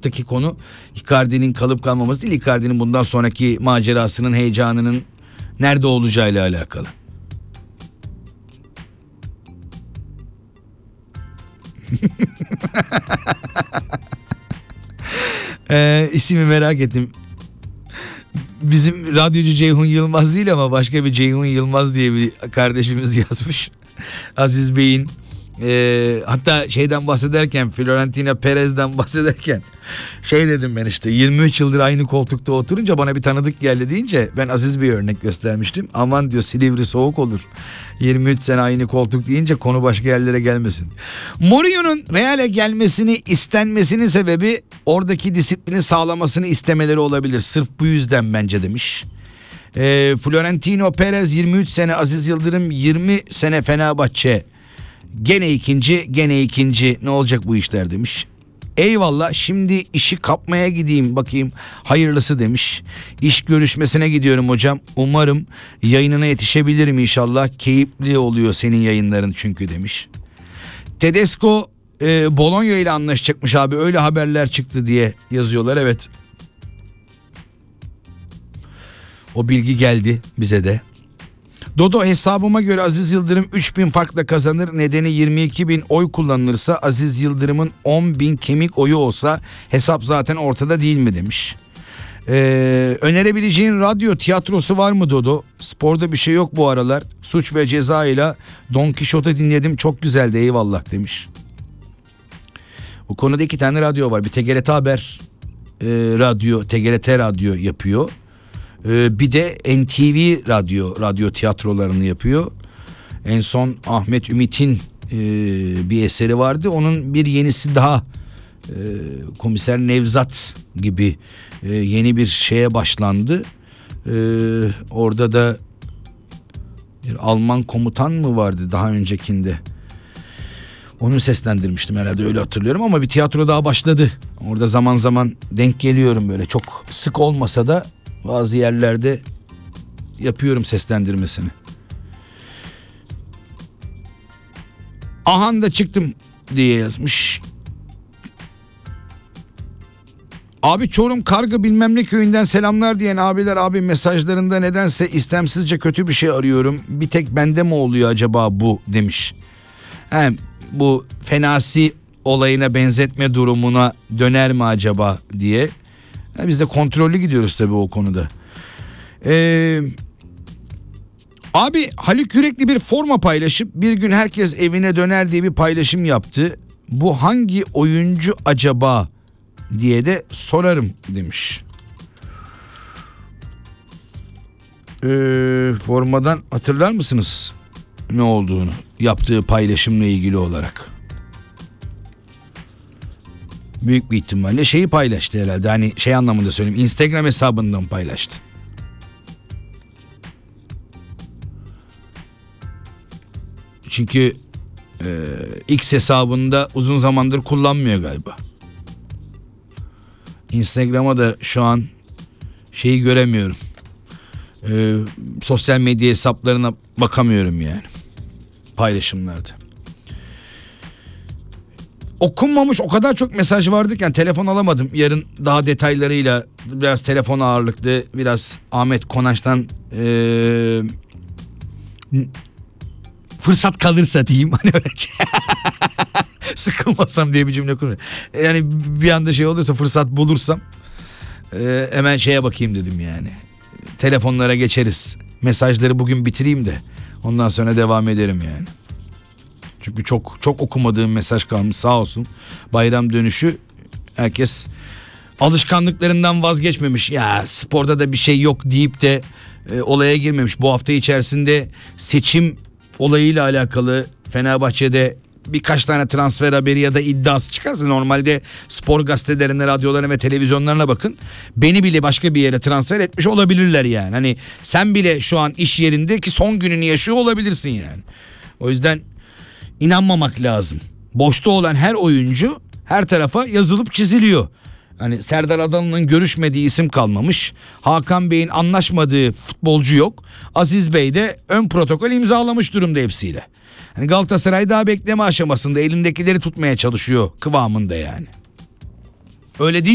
Foto'daki konu Icardi'nin kalıp kalmaması değil, Icardi'nin bundan sonraki macerasının, heyecanının nerede olacağıyla alakalı. İsmi merak ettim. Bizim radyocu Ceyhun Yılmaz değil ama başka bir Ceyhun Yılmaz diye bir kardeşimiz yazmış. Aziz Bey'in hatta şeyden bahsederken, Florentino Perez'den bahsederken şey dedim ben, işte 23 yıldır aynı koltukta oturunca bana bir tanıdık geldi deyince ben Aziz Bey'e örnek göstermiştim. Aman diyor, Silivri soğuk olur. 23 sene aynı koltuk deyince konu başka yerlere gelmesin. Mourinho'nun Real'e gelmesini istenmesinin sebebi oradaki disiplini sağlamasını istemeleri olabilir. Sırf bu yüzden bence demiş. Florentino Perez 23 sene, Aziz Yıldırım 20 sene Fenerbahçe. Gene ikinci ne olacak bu işler demiş. Eyvallah, şimdi işi kapmaya gideyim bakayım hayırlısı demiş. İş görüşmesine gidiyorum hocam, umarım yayınına yetişebilirim inşallah, keyifli oluyor senin yayınların çünkü demiş. Tedesco Bologna ile anlaşacakmış abi, öyle haberler çıktı diye yazıyorlar. Evet, o bilgi geldi bize de. Dodo, hesabıma göre Aziz Yıldırım 3.000 farkla kazanır. Nedeni 22.000 oy kullanılırsa, Aziz Yıldırım'ın 10.000 kemik oyu olsa hesap zaten ortada değil mi demiş. Önerebileceğin radyo tiyatrosu var mı Dodo? Sporda bir şey yok bu aralar. Suç ve Ceza ile Don Quixote dinledim, çok güzeldi eyvallah demiş. Bu konuda 2 tane radyo var. Bir TGRT Haber radyo, TGRT radyo yapıyor. Bir de NTV radyo tiyatrolarını yapıyor. En son Ahmet Ümit'in bir eseri vardı. Onun bir yenisi daha, Komiser Nevzat gibi yeni bir şeye başlandı. Orada da bir Alman komutan mı vardı daha öncekinde? Onu seslendirmiştim herhalde, öyle hatırlıyorum, ama bir tiyatro daha başladı. Orada zaman zaman denk geliyorum, böyle çok sık olmasa da bazı yerlerde yapıyorum seslendirmesini. Ahan da çıktım diye yazmış. Abi Çorum Kargı bilmem ne köyünden selamlar diyen abiler, abi mesajlarında nedense istemsizce kötü bir şey arıyorum. Bir tek bende mi oluyor acaba bu demiş. Bu Fenasi olayına benzetme durumuna döner mi acaba diye. Biz de kontrollü gidiyoruz tabii o konuda. Abi Haluk Yürekli bir forma paylaşıp bir gün herkes evine döner diye bir paylaşım yaptı. Bu hangi oyuncu acaba diye de sorarım demiş. Formadan hatırlar mısınız ne olduğunu, yaptığı paylaşımla ilgili olarak? Büyük bir ihtimalle şeyi paylaştı herhalde, hani şey anlamında söyleyeyim, Instagram hesabından paylaştı. Çünkü X hesabında uzun zamandır kullanmıyor galiba. Instagram'a da şu an şeyi göremiyorum. Sosyal medya hesaplarına bakamıyorum yani, paylaşımlarda. Okunmamış o kadar çok mesaj vardı ki yani telefon alamadım. Yarın daha detaylarıyla, biraz telefon ağırlıklı, biraz Ahmet Konaş'tan fırsat kalırsa diyeyim, hani öyle sıkılmasam diye bir cümle kuruyorum. Yani bir anda şey olursa, fırsat bulursam hemen şeye bakayım dedim yani. Telefonlara geçeriz. Mesajları bugün bitireyim de ondan sonra devam ederim yani. Çünkü çok okumadığım mesaj kalmış, sağ olsun. Bayram dönüşü herkes alışkanlıklarından vazgeçmemiş. Ya sporda da bir şey yok deyip de olaya girmemiş. Bu hafta içerisinde seçim olayıyla alakalı Fenerbahçe'de birkaç tane transfer haberi ya da iddiası çıkarsa, normalde spor gazetelerine, radyolarına ve televizyonlarına bakın. Beni bile başka bir yere transfer etmiş olabilirler yani. Hani sen bile şu an iş yerindeki son gününü yaşıyor olabilirsin yani. O yüzden İnanmamak lazım. Boşta olan her oyuncu her tarafa yazılıp çiziliyor. Hani Serdar Adalı'nın görüşmediği isim kalmamış. Hakan Bey'in anlaşmadığı futbolcu yok. Aziz Bey de ön protokol imzalamış durumda hepsiyle. Hani Galatasaray daha bekleme aşamasında, elindekileri tutmaya çalışıyor kıvamında yani. Öyle değil.